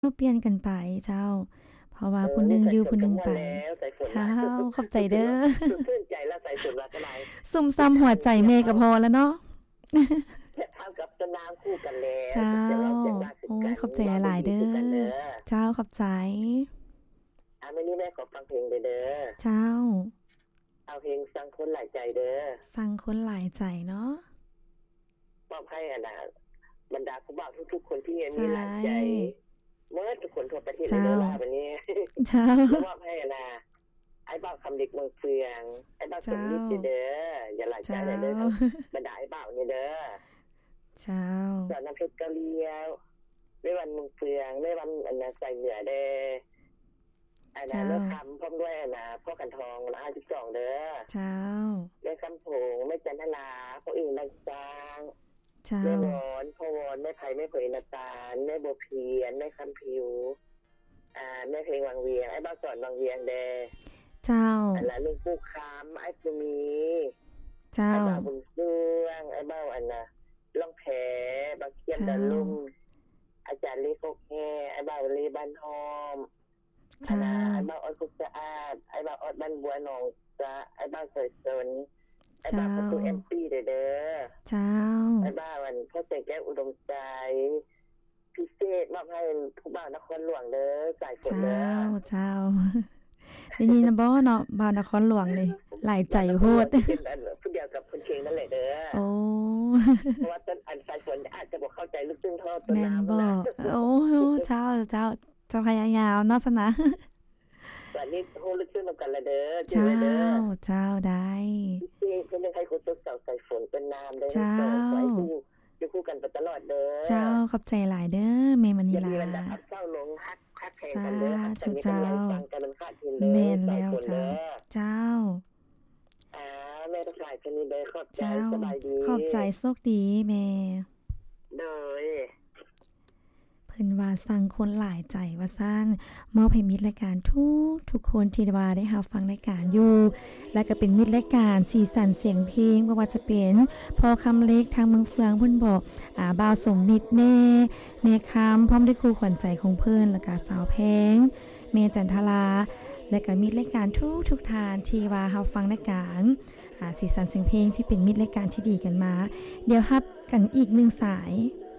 เปลี่ยนกันไปเจ้าเพราะว่าผู้หนึ่งอยู่ผู้หนึ่งไปเช้าขอบใจเด้อชื่นใจแล้วใส่สุดละก็ได้ซุ่มซ้ำหัวใจเมย์ก็พอแล้วเนาะเท่ากับต้นน้ำคู่กันแล้วเจ้าโอ้ยขอบใจหลายๆเด้อเจ้าขอบใจวันนี้แม่ขอฟังเพลงเด้อเจ้าเอาเพลงสั่งคนหลายใจเด้อสั่งคนหลายใจเนาะมอบให้บรรดาผู้บ่าวทุกๆคนที่มีหลายใจเมื่อทุกคนทั่วประเทศเลยล่ะวันนี้เจ้ามอบให้ไอ้บ่าวคำเด็กเมืองเฟืองไอ้บ่าวสมนิดเด้ออย่าหลายใจเลยเด้อบรรดาไอ้บ่าวนี่เด้อเจ้าสอนน้ำเพชรกะเลียวไม่วันเมืองเฟืองไม่วันใส่เหนือเด้อเลือกคำพร้อมด้วยพ่อกันทอง52เด้อเจ้าเลือกคำผงไม่จันทนาพ่ออื่นดังจางเจ้าแม่วอนพ่อวอนแม่ไผ่แม่เผยนาตาลแม่บัวเพียนแม่คำผิวแม่เพลงวังเวียงไอ้บ้าสอนวังเวียงเด้เจ้าแล้วลุงปู่คำไอ้ปูมีเจ้าไอ้บ้าบุญเฟืองไอ้บ้าล่องแผบางเขียนดันลุ่มอาจารย์ลีโคแค่ไอ้บ้าลีบ้านหอมไอ้บ้าออดกุศลอาดไอ้บ้าออดบ้านบัวหนองจะไอ้บ้าสวยสนไอ้บ้าประตูMPเด้อเจ้าไอ้บ้าวันพ่อเสกแก้วอุดมใจพิเศษมอบให้ผู้บ่าวนครหลวงเด้อสายฝนเด้อเจ้าได้ยินนะบ่เนาะบ่าวนครหลวงนี่หลายใจโพดผู้เดียวกับคนเชียงนั่นแหละเด้อโอ้เพราะว่าต้นสายฝนอาจจะบ่เข้าใจลึกซึ้งเท่าต้นน้ำนะโอ้เจ้าจะพยายามเนาะซะนะวันนี้โหลึกซึ้งกันละเด้อเจ้าได้เพิ่นยังให้คนตกเสาสายฝนเป็นน้ำเด้อไว้คู่กันไปตลอดเด้อเจ้าขอบใจหลายเด้อแม่มณีลาเจ้าหลงฮักแข่งกันเด้อเจ้าแม่นแล้วเจ้าแม่ทั้งหลายคนนี้เด้อขอบใจสบายดีขอบใจโชคดีแม่เด้อเพิ่นว่าสั่งคนหลายใจว่าซั่นมอบให้มิตรรายการทุกคนที่ว่าได้รับฟังรายการอยู่และก็เป็นมิตรรายการสีสันเสียงเพลงบ่ว่าจะเป็นพอคำเล็กทางเมืองเฟืองเพิ่นบอกบ่าวสมมิตรแม่คำพร้อมด้วยครูขวัญใจของเพิ่นแล้วก็สาวแพงแม่จันทราและก็มิตรรายการทุกทานที่ว่ารับฟังรายการสีสันเสียงเพลงที่เป็นมิตรรายการที่ดีกันมาเดี๋ยวรับกันอีก1สาย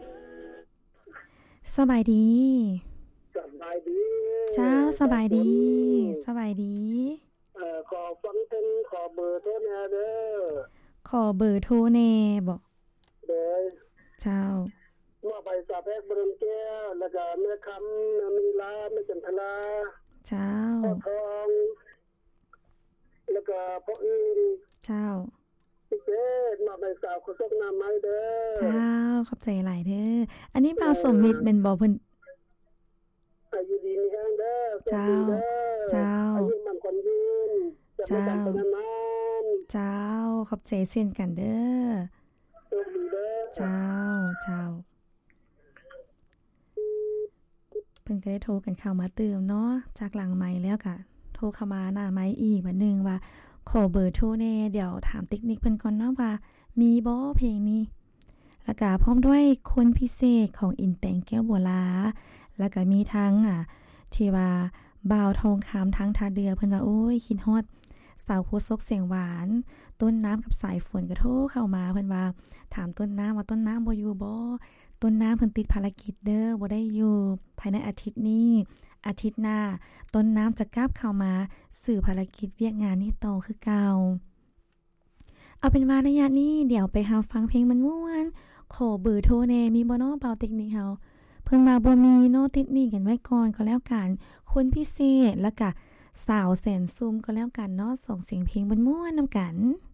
สบายดีเจ้าสบายดีขอฟังเป็นขอเบอร์โทรแน่เด้อขอเบอร์โทรแน่บอกเด้อเจ้าว่าไปสาแพกบริแก้วแล้วก็แม่คำมีลาแม่จันทราเจ้าทองแล้วก็พ่ออื่นเจ้าเจ้มาไปสาวขอส่งน้ำไม้เด้อเจ้าขอบใจหลายเด้ออันนี้บ่าวสมมิตรเป็นบ่เพิ่นอายุดีมีแห้งเด้อเจ้าอายุมันคนยืนจะไม่กันเป็นนานเจ้าขอบใจเช่นกันเด้อเจ้าเพิ่นก็ได้โทรกันเข้ามาเติมเนาะจากหลังไมค์แล้วก็โทรเข้ามาหน้าไมค์อีกบัดนึงว่าขอเบอร์โทรแน่เดี๋ยวถามเทคนิคเพิ่นก่อนเนาะว่ามีบ่เพลงนี้แล้วก็พร้อมด้วยคนพิเศษของอินแตงแก้วบัวลาแล้วก็มีทั้งที่ว่าบ่าวทองคำทั้งท่าเรือเพิ่นว่าโอ้ยคิดฮอดสาวโคซกเสียงหวานต้นน้ำกับสายฝนก็โทรเข้ามาเพิ่นว่าถามต้นน้ำว่าต้นน้ำบ่อยู่บ่ต้นน้ำเพิ่นติดภารกิจเด้อบ่ได้อยู่ภายในอาทิตย์นี้อาทิตย์หน้าต้นน้ำจะกลับเข้ามาสื่อภารกิจเวียกงานนี้ต่อคือเก่าเอาเป็นว่าระยะนี้เดี๋ยวไปหาฟังเพลงมันม่วนขอเบอร์โทรแน่มีบ่เนาะเบาเทคนิคเฮาเพิ่นว่าบ่มีเนาะติดนี่กันไว้ก่อนก็แล้วกันคนพิเศษแล้วก็สาวแสนซุ่มก็แล้วกันเนาะส่งเสียงเพลงม่วนๆนำกัน